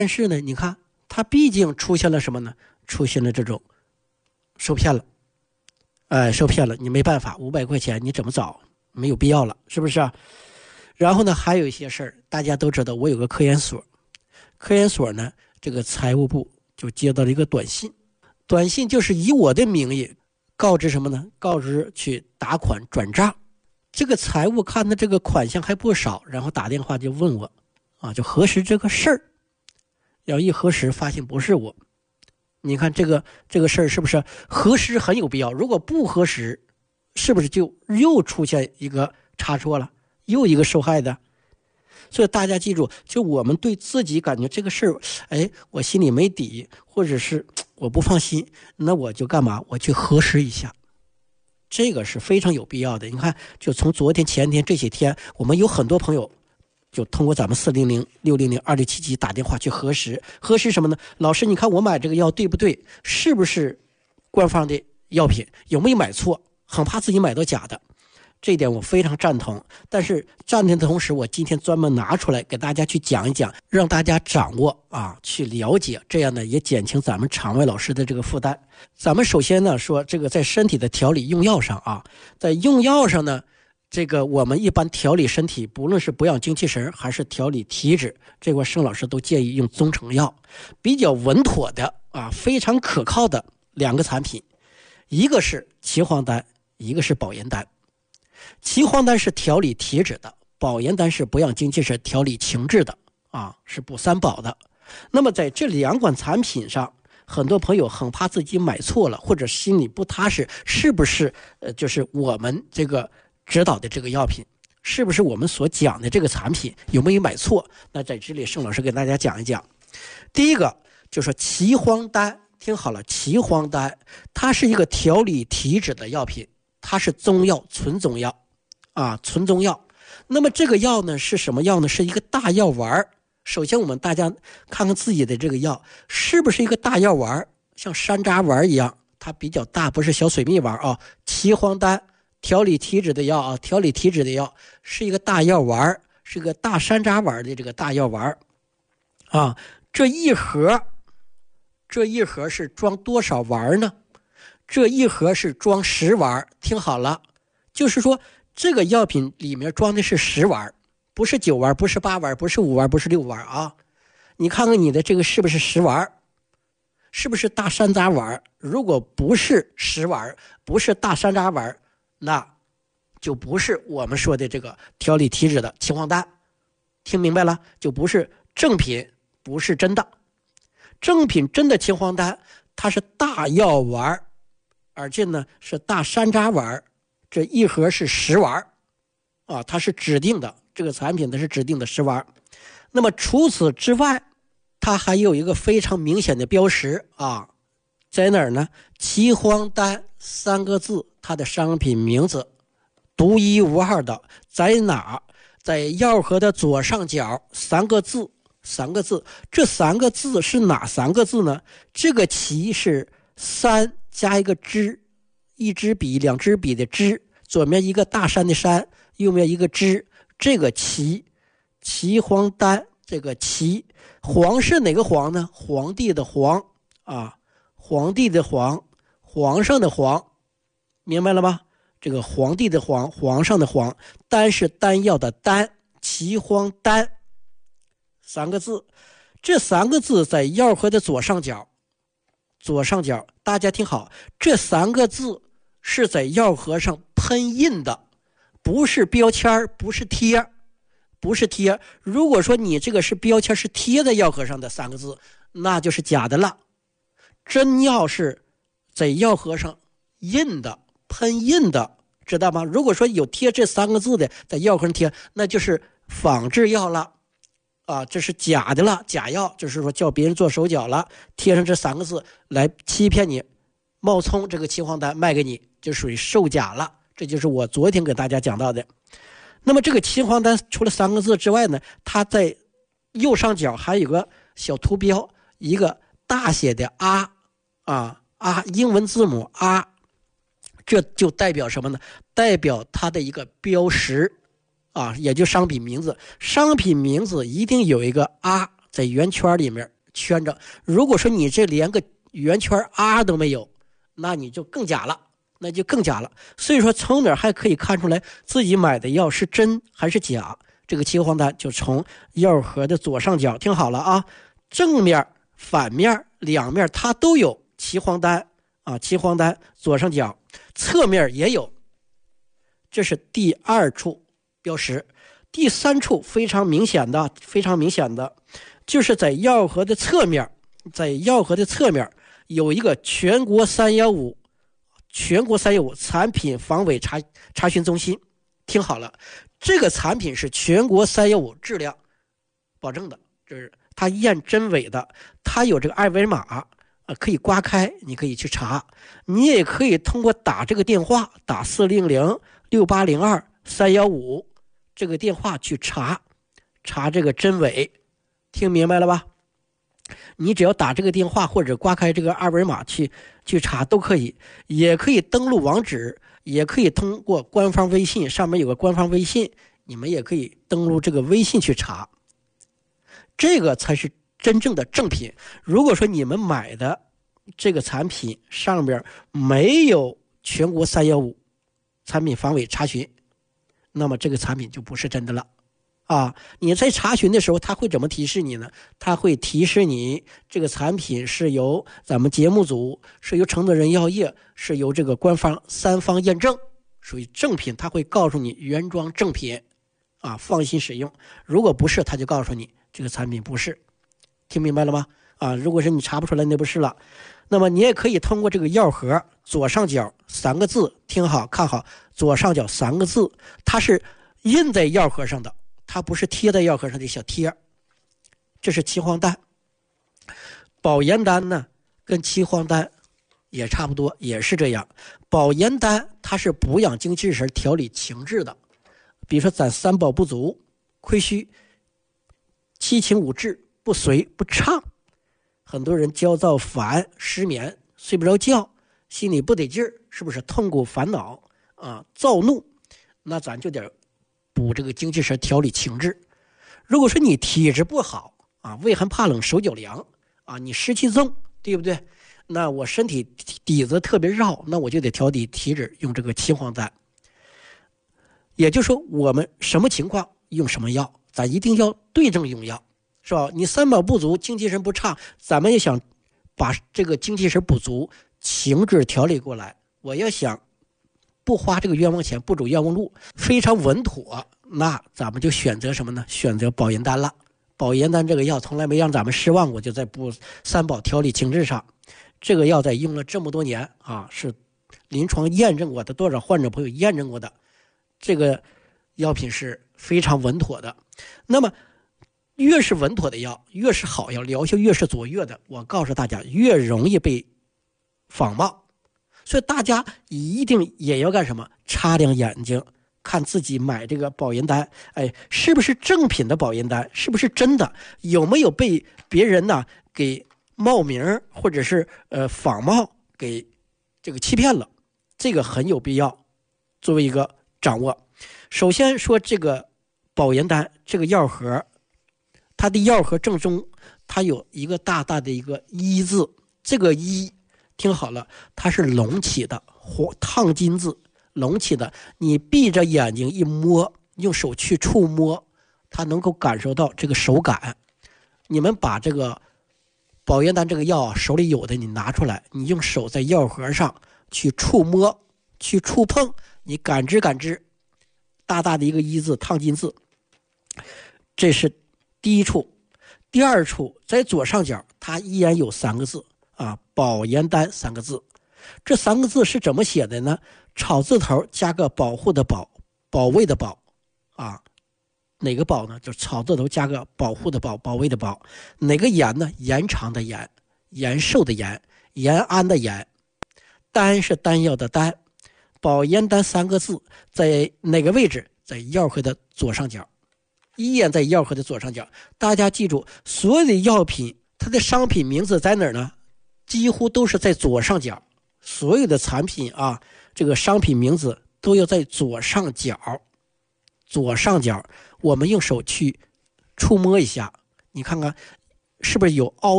但是呢，你看它毕竟出现了什么呢？出现了这种受骗了，受骗了，你没办法，500块钱你怎么找？没有必要了，是不是啊？然后呢，还有一些事儿，大家都知道，我有个科研所，科研所呢，这个财务部就接到了一个短信，短信就是以我的名义告知什么呢？告知去打款转账。这个财务看的这个款项还不少，然后打电话就问我，就核实这个事儿。要一核实发现不是我，你看这个事儿是不是核实很有必要？如果不核实，是不是就又出现一个差错了，又一个受害的？所以大家记住，就我们对自己感觉这个事儿，我心里没底，或者是我不放心，那我就干嘛？我去核实一下，这个是非常有必要的。你看，就从昨天、前天这些天，我们有很多朋友就通过咱们400-600-2677打电话去核实，核实什么呢？老师，你看我买这个药对不对？是不是官方的药品？有没有买错？很怕自己买到假的。这一点我非常赞同，但是赞同的同时，我今天专门拿出来给大家去讲一讲，让大家掌握去了解，这样呢也减轻咱们场外老师的这个负担。咱们首先呢说这个在身体的调理用药上在用药上呢，这个我们一般调理身体，不论是补养精气神还是调理体脂，这块盛老师都建议用中成药，比较稳妥的非常可靠的2个产品，一个是岐黄丹，一个是保颜丹。岐黄丹是调理体脂的，保颜丹是补养精气神、调理情志的是补3宝的。那么在这2款产品上，很多朋友很怕自己买错了，或者心里不踏实，是不是就是我们这个指导的这个药品，是不是我们所讲的这个产品有没有买错？那在这里盛老师给大家讲一讲。第一个就是岐黄丹，听好了，岐黄丹它是一个调理体脂的药品，它是中药，纯中药纯中药。那么这个药呢是什么药呢？是一个大药丸。首先我们大家看看自己的这个药是不是一个大药丸，像山楂丸一样，它比较大，不是小水蜜丸岐黄丹调理体脂的药调理体脂的药是一个大药丸，是个大山楂丸的这个大药丸这一盒是装多少丸呢？这一盒是装10丸。听好了，就是说这个药品里面装的是10丸，不是9丸，不是8丸，不是5丸，不是6丸你看看你的这个是不是10丸，是不是大山楂丸？如果不是10丸，不是大山楂丸，那就不是我们说的这个调理体脂的岐黄丹。听明白了？就不是正品，不是真的。正品真的岐黄丹它是大药丸，而且呢是大山楂丸，这一盒是10丸它是指定的，这个产品它是指定的10丸。那么除此之外，它还有一个非常明显的标识在哪儿呢？岐黄丹3个字，它的商品名字独一无二的在哪？在药盒的左上角3个字。这3个字是哪3个字呢？这个岐是3加一个支，一支笔2支笔的支，左面一个大山的山，右面一个支，这个岐黄丹，这个岐黄是哪个黄呢？皇帝的皇皇帝的皇，皇上的皇，明白了吗？这个皇帝的皇，皇上的皇，丹是丹药的丹，岐黄丹3个字。这3个字在药盒的左上角，大家听好，这3个字是在药盒上喷印的，不是标签，不是贴。如果说你这个是标签，是贴在药盒上的3个字，那就是假的了。真药是在药盒上印的，喷印的，知道吗？如果说有贴这3个字的在药盒上贴，那就是仿制药了这是假的了，假药，就是说叫别人做手脚了，贴上这3个字来欺骗你，冒充这个岐黄丹卖给你，就属于售假了。这就是我昨天给大家讲到的。那么这个岐黄丹除了3个字之外呢，它在右上角还有个小图标，一个大写的英文字母这就代表什么呢？代表它的一个标识也就商品名字。商品名字一定有一个在圆圈里面圈着。如果说你这连个圆圈都没有，那你就更假了，所以说从哪还可以看出来自己买的药是真还是假？这个期货单就从药盒的左上角，听好了啊，正面、反面两面它都有期货单啊，期货单左上角，侧面也有。这是第2处标识。第3处非常明显的，就是在药盒的侧面，有一个全国315产品防伪查询中心。听好了，这个产品是全国315质量保证的，就是它验真伪的，它有这个二维码可以刮开，你可以去查。你也可以通过打这个电话，打400-6802-315这个电话去查这个真伪。听明白了吧？你只要打这个电话或者刮开这个二维码去查都可以，也可以登录网址，也可以通过官方微信，上面有个官方微信，你们也可以登录这个微信去查，这个才是真正的正品。如果说你们买的这个产品上面没有全国315产品防伪查询，那么这个产品就不是真的了啊！你在查询的时候，它会怎么提示你呢？它会提示你这个产品是由咱们节目组，是由承德人药业，是由这个官方3方验证，属于正品。它会告诉你原装正品啊，放心使用。如果不是，它就告诉你这个产品不是。听明白了吗？啊，如果是你查不出来，那不是了。那么你也可以通过这个药盒左上角3个字，听好看好，左上角3个字，它是印在药盒上的，它不是贴在药盒上的小贴。这是期货单。保研单呢跟期货单也差不多，也是这样。保研单它是补养精气神调理情志的，比如说咱3宝不足、亏虚、七情五志不遂不畅，很多人焦躁烦、失眠、睡不着觉，心里不得劲儿，是不是痛苦烦恼啊、躁怒？那咱就得补这个精气神调理情志。如果说你体质不好啊，畏寒怕冷、手脚凉啊，你湿气重，对不对？那我身体底子特别绕，那我就得调理体质，用这个期货单。也就是说，我们什么情况用什么药，咱一定要对症用药，是吧？你3宝不足，精气神不畅，咱们也想把这个精气神补足，情志调理过来，我要想不花这个冤枉钱，不走冤枉路，非常稳妥，那咱们就选择什么呢？选择保研丹了。保研丹这个药从来没让咱们失望过，就在补3宝调理情志上。这个药在用了这么多年啊，是临床验证过的，多少患者朋友验证过的，这个药品是非常稳妥的。那么越是稳妥的药，越是好药，疗效越是卓越的，我告诉大家越容易被仿冒。所以大家一定也要干什么？擦亮眼睛，看自己买这个保研丹，哎，是不是正品的保研丹？是不是真的？有没有被别人呢给冒名或者是仿冒给这个欺骗了？这个很有必要作为一个掌握。首先说这个保研丹这个药盒，它的药盒正中它有一个大大的一个一字，这个一听好了，它是隆起的，烫金字隆起的，你闭着眼睛一摸，用手去触摸，它能够感受到这个手感。你们把这个保研丹这个药手里有的你拿出来，你用手在药盒上去触摸去触碰，你感知大大的一个一字烫金字。这是第一处。第二处在左上角它依然有3个字啊，保研丹3个字。这3个字是怎么写的呢？草字头加个保护的保，保卫的保啊，哪个保呢？就草字头加个保护的保，保卫的保。哪个延呢？延长的延，延寿的延，延安的延。丹是丹药的丹。保研丹3个字在哪个位置？在药盒的左上角，依然在药盒的左上角。大家记住，所有的药品它的商品名字在哪儿呢？几乎都是在左上角。所有的产品啊，这个商品名字都要在左上角。左上角我们用手去触摸一下，你看看是不是有凹